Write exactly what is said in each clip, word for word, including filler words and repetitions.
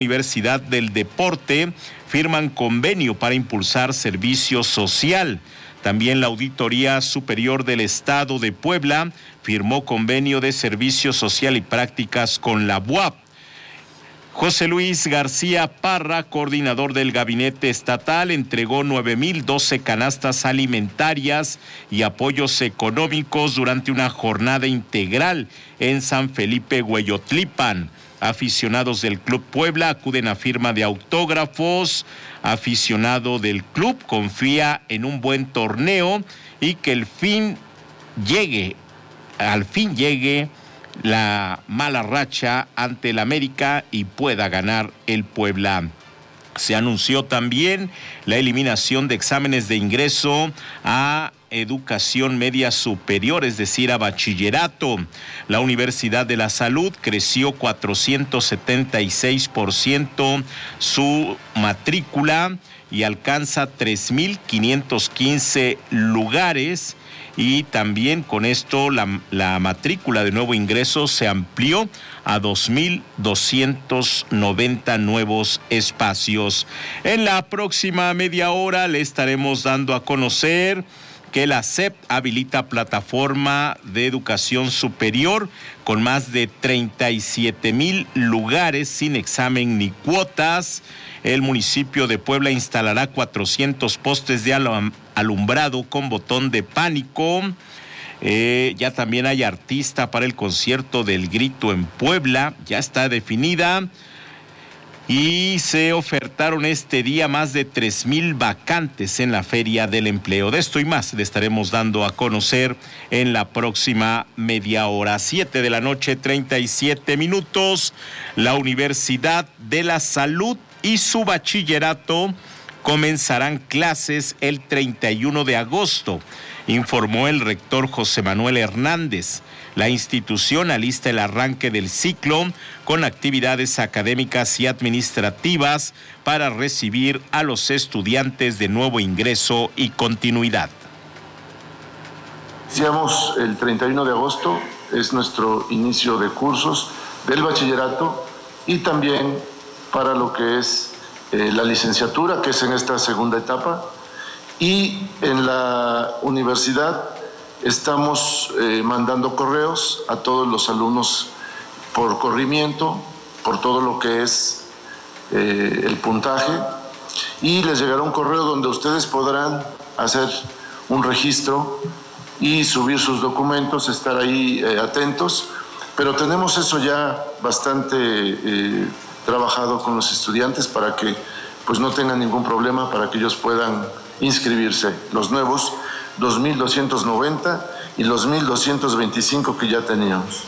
Universidad del Deporte firman convenio para impulsar servicio social. También la Auditoría Superior del Estado de Puebla firmó convenio de servicio social y prácticas con la B U A P. José Luis García Parra, coordinador del Gabinete Estatal, entregó nueve mil doce canastas alimentarias y apoyos económicos durante una jornada integral en San Felipe Hueyotlipan. Aficionados del Club Puebla acuden a firma de autógrafos. Aficionado del club confía en un buen torneo y que el fin llegue, al fin llegue la mala racha ante el América y pueda ganar el Puebla. Se anunció también la eliminación de exámenes de ingreso a educación media superior, es decir, a bachillerato. La Universidad de la Salud creció cuatrocientos setenta y seis por ciento su matrícula y alcanza tres mil quinientos quince lugares. Y también con esto la, la matrícula de nuevo ingreso se amplió a dos mil doscientos noventa nuevos espacios. En la próxima media hora le estaremos dando a conocer que la S E P habilita plataforma de educación superior con más de treinta y siete mil lugares sin examen ni cuotas. El municipio de Puebla instalará cuatrocientos postes de alumbrado con botón de pánico. Eh, ya también hay artista para el concierto del Grito en Puebla, ya está definida. Y se ofertaron este día más de tres mil vacantes en la Feria del Empleo. De esto y más le estaremos dando a conocer en la próxima media hora. Siete de la noche, treinta y siete minutos. La Universidad de la Salud y su bachillerato comenzarán clases el treinta y uno de agosto, informó el rector José Manuel Hernández. La institución alista el arranque del ciclo con actividades académicas y administrativas para recibir a los estudiantes de nuevo ingreso y continuidad. Iniciamos el treinta y uno de agosto, es nuestro inicio de cursos del bachillerato y también para lo que es eh, la licenciatura, que es en esta segunda etapa, y en la universidad estamos eh, mandando correos a todos los alumnos por corrimiento, por todo lo que es eh, el puntaje, y les llegará un correo donde ustedes podrán hacer un registro y subir sus documentos, estar ahí eh, atentos, pero tenemos eso ya bastante eh, trabajado con los estudiantes para que pues no tengan ningún problema, para que ellos puedan inscribirse, los nuevos dos mil doscientos noventa y los mil doscientos veinticinco que ya teníamos.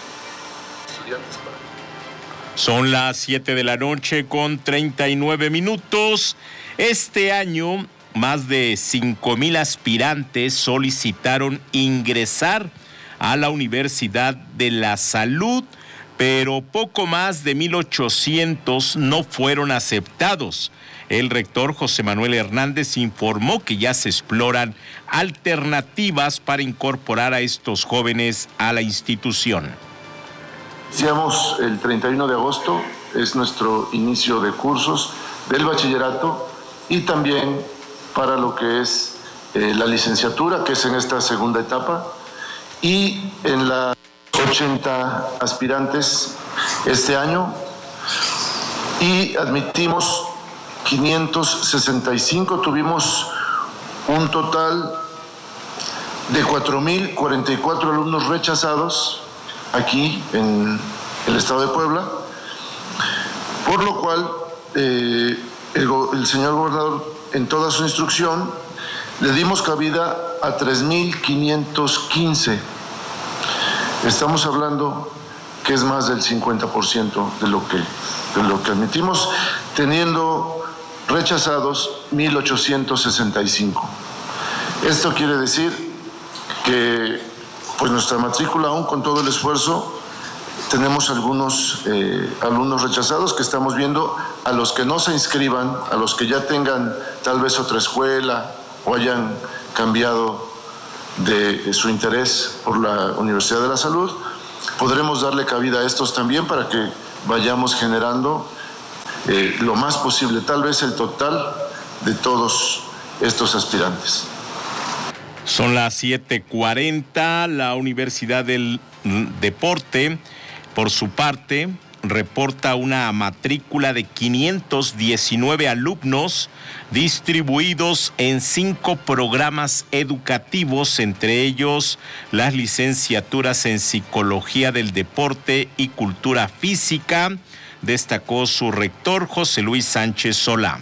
Son las siete de la noche con treinta y nueve minutos. Este año, más de cinco mil aspirantes solicitaron ingresar a la Universidad de la Salud, pero poco más de mil ochocientos no fueron aceptados. El rector José Manuel Hernández informó que ya se exploran alternativas para incorporar a estos jóvenes a la institución. Iniciamos el treinta y uno de agosto, es nuestro inicio de cursos del bachillerato y también para lo que es eh, la licenciatura, que es en esta segunda etapa, y en la ochenta aspirantes este año, y admitimos quinientos sesenta y cinco, tuvimos un total de cuatro mil cuarenta y cuatro alumnos rechazados aquí en el estado de Puebla, por lo cual eh, el, el señor gobernador en toda su instrucción le dimos cabida a tres mil quinientos quince. Estamos hablando que es más del cincuenta por ciento de lo que, de lo que admitimos, teniendo rechazados mil ochocientos sesenta y cinco. Esto quiere decir que pues nuestra matrícula, aún con todo el esfuerzo, tenemos algunos eh, alumnos rechazados que estamos viendo, a los que no se inscriban, a los que ya tengan tal vez otra escuela o hayan cambiado de su interés por la Universidad de la Salud, podremos darle cabida a estos también para que vayamos generando eh, lo más posible, tal vez el total de todos estos aspirantes. Son las siete cuarenta, la Universidad del Deporte, por su parte, reporta una matrícula de quinientos diecinueve alumnos distribuidos en cinco programas educativos, entre ellos las licenciaturas en Psicología del Deporte y Cultura Física, destacó su rector José Luis Sánchez Solá.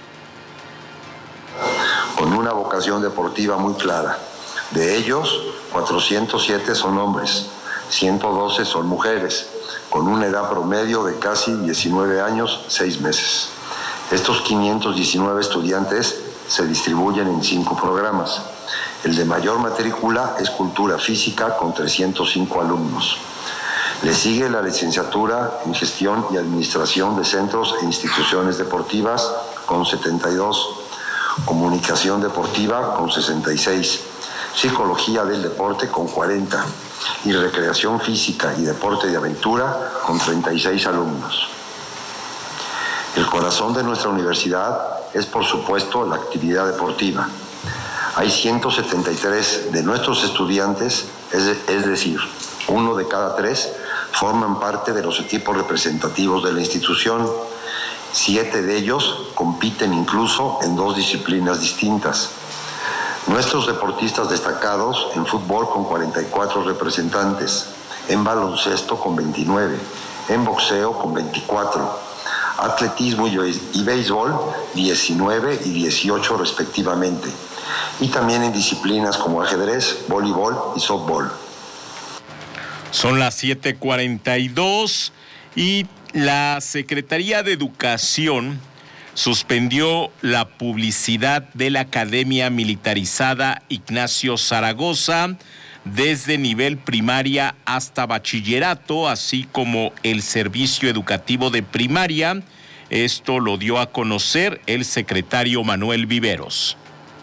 Con una vocación deportiva muy clara. De ellos, cuatrocientos siete son hombres, ciento doce son mujeres, con una edad promedio de casi diecinueve años, seis meses. Estos quinientos diecinueve estudiantes se distribuyen en cinco programas. El de mayor matrícula es Cultura Física, con trescientos cinco alumnos. Le sigue la licenciatura en Gestión y Administración de Centros e Instituciones Deportivas, con setenta y dos. Comunicación Deportiva, con sesenta y seis. Psicología del Deporte, con cuarenta. Y Recreación Física y Deporte de Aventura, con treinta y seis alumnos. El corazón de nuestra universidad es, por supuesto, la actividad deportiva. Hay ciento setenta y tres de nuestros estudiantes, es, de, es decir, uno de cada tres, forman parte de los equipos representativos de la institución. Siete de ellos compiten incluso en dos disciplinas distintas. Nuestros deportistas destacados en fútbol con cuarenta y cuatro representantes, en baloncesto con veintinueve, en boxeo con veinticuatro, atletismo y béisbol diecinueve y dieciocho respectivamente, y también en disciplinas como ajedrez, voleibol y softball. Son las siete cuarenta y dos y la Secretaría de Educación suspendió la publicidad de la Academia Militarizada Ignacio Zaragoza desde nivel primaria hasta bachillerato, así como el servicio educativo de primaria. Esto lo dio a conocer el secretario Manuel Viveros.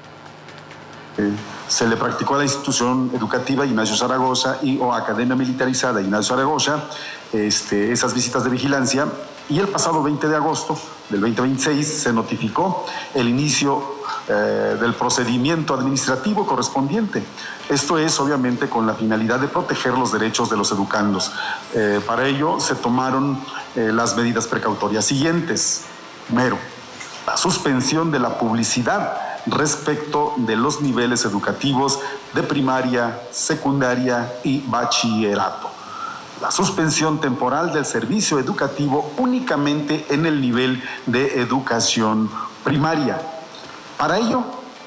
Eh, se le practicó a la institución educativa Ignacio Zaragoza y o Academia Militarizada Ignacio Zaragoza este, esas visitas de vigilancia, y el pasado veinte de agosto del veinte veintiséis se notificó el inicio eh, del procedimiento administrativo correspondiente. Esto es obviamente con la finalidad de proteger los derechos de los educandos. Eh, para ello se tomaron eh, las medidas precautorias siguientes. Primero, la suspensión de la publicidad respecto de los niveles educativos de primaria, secundaria y bachillerato. La suspensión temporal del servicio educativo únicamente en el nivel de educación primaria. Para ello,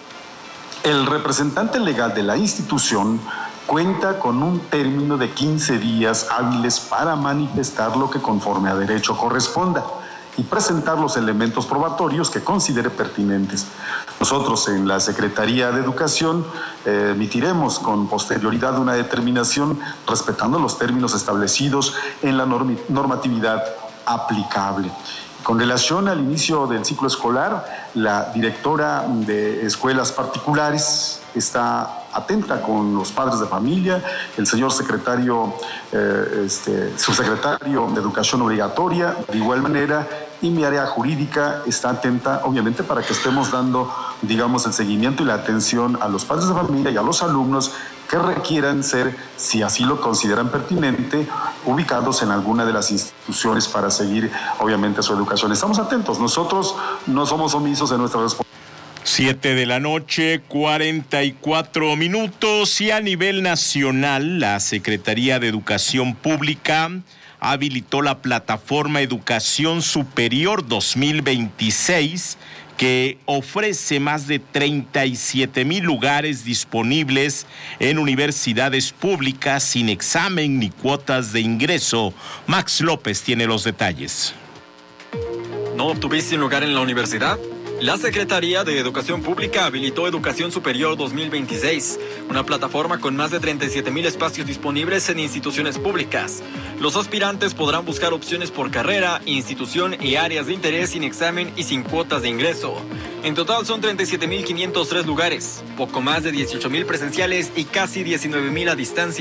el representante legal de la institución cuenta con un término de quince días hábiles para manifestar lo que conforme a derecho corresponda y presentar los elementos probatorios que considere pertinentes. Nosotros en la Secretaría de Educación eh, emitiremos con posterioridad una determinación respetando los términos establecidos en la norm- normatividad aplicable. Con relación al inicio del ciclo escolar, la directora de escuelas particulares está atenta con los padres de familia, el señor secretario, eh, este, subsecretario de Educación Obligatoria, de igual manera, y mi área jurídica está atenta, obviamente, para que estemos dando, digamos, el seguimiento y la atención a los padres de familia y a los alumnos que requieran ser, si así lo consideran pertinente, ubicados en alguna de las instituciones para seguir, obviamente, su educación. Estamos atentos, nosotros no somos omisos en nuestra responsabilidad. Siete de la noche, cuarenta y cuatro minutos, y a nivel nacional, la Secretaría de Educación Pública habilitó la plataforma Educación Superior dos mil veintiséis, que ofrece más de treinta y siete mil lugares disponibles en universidades públicas sin examen ni cuotas de ingreso. Max López tiene los detalles. ¿No obtuviste un lugar en la universidad? La Secretaría de Educación Pública habilitó Educación Superior dos mil veintiséis, una plataforma con más de treinta y siete mil espacios disponibles en instituciones públicas. Los aspirantes podrán buscar opciones por carrera, institución y áreas de interés sin examen y sin cuotas de ingreso. En total son treinta y siete mil quinientos tres lugares, poco más de dieciocho mil presenciales y casi diecinueve mil a distancia.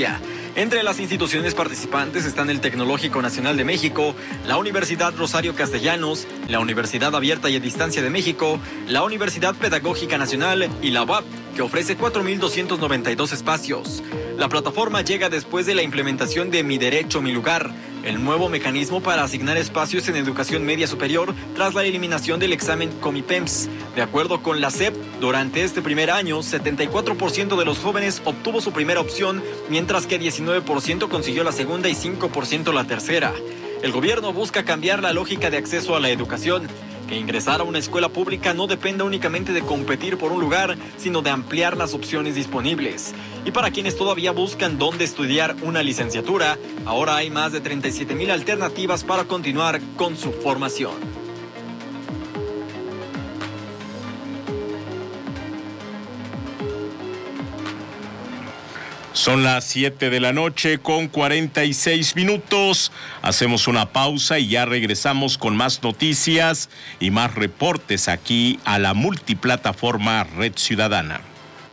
Entre las instituciones participantes están el Tecnológico Nacional de México, la Universidad Rosario Castellanos, la Universidad Abierta y a Distancia de México, la Universidad Pedagógica Nacional y la U A P, que ofrece cuatro mil doscientos noventa y dos espacios. La plataforma llega después de la implementación de Mi Derecho, Mi Lugar, el nuevo mecanismo para asignar espacios en educación media superior tras la eliminación del examen Comipems. De acuerdo con la S E P, durante este primer año, setenta y cuatro por ciento de los jóvenes obtuvo su primera opción, mientras que diecinueve por ciento consiguió la segunda y cinco por ciento la tercera. El gobierno busca cambiar la lógica de acceso a la educación, que ingresar a una escuela pública no dependa únicamente de competir por un lugar, sino de ampliar las opciones disponibles. Y para quienes todavía buscan dónde estudiar una licenciatura, ahora hay más de treinta y siete mil alternativas para continuar con su formación. Son las siete de la noche con cuarenta y seis minutos. Hacemos una pausa y ya regresamos con más noticias y más reportes aquí a la multiplataforma Red Ciudadana.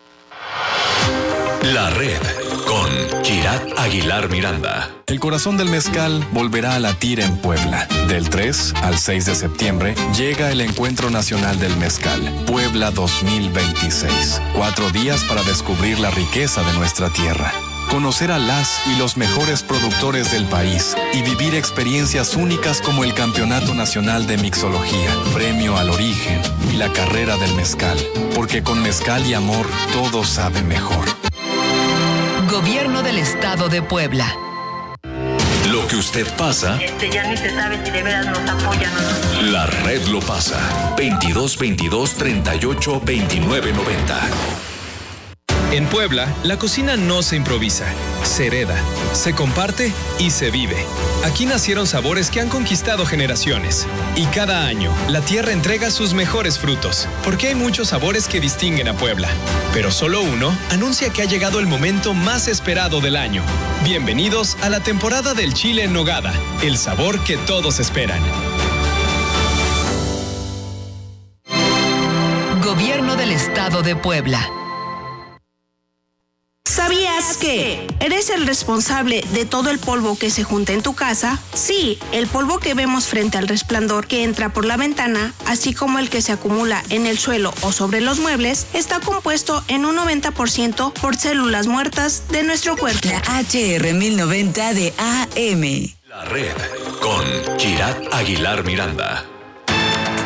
La Red con Kirat Aguilar Miranda. El corazón del mezcal volverá a latir en Puebla. Del tres al seis de septiembre llega el Encuentro Nacional del Mezcal, Puebla dos mil veintiséis. Cuatro días para descubrir la riqueza de nuestra tierra, conocer a las y los mejores productores del país y vivir experiencias únicas como el Campeonato Nacional de Mixología, Premio al Origen y la Carrera del Mezcal. Porque con mezcal y amor todo sabe mejor. Gobierno del Estado de Puebla. Lo que usted pasa, Este ya ni se sabe si de veras nos apoyan o no. la red lo pasa. veintidós veintidós treinta y ocho veintinueve noventa. En Puebla, la cocina no se improvisa, se hereda, se comparte y se vive. Aquí nacieron sabores que han conquistado generaciones. Y cada año, la tierra entrega sus mejores frutos, porque hay muchos sabores que distinguen a Puebla. Pero solo uno anuncia que ha llegado el momento más esperado del año. Bienvenidos a la temporada del chile en nogada, el sabor que todos esperan. Gobierno del Estado de Puebla. ¿Sabías que eres el responsable de todo el polvo que se junta en tu casa? Sí, el polvo que vemos frente al resplandor que entra por la ventana, así como el que se acumula en el suelo o sobre los muebles, está compuesto en un noventa por ciento por células muertas de nuestro cuerpo. La H R mil noventa de A M. La Red con Kirat Aguilar Miranda.